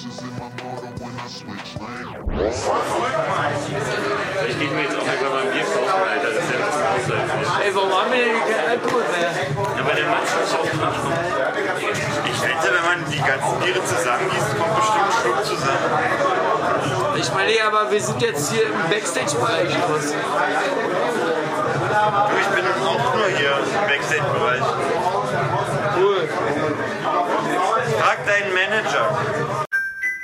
Ich gehe mir jetzt auch einfach mal ein Bier kaufen, Alter. Das ist ja das Außerhalb. Ey, warum haben wir denn kein Alkohol mehr? Ja, bei der Mannschaft ist auch manchmal. Ich wette, wenn man die ganzen Biere zusammengießt, kommt bestimmt ein Schluck zusammen. Ich meine, ja, aber wir sind jetzt hier im Backstage-Bereich. Du, ich bin auch nur hier im Backstage-Bereich.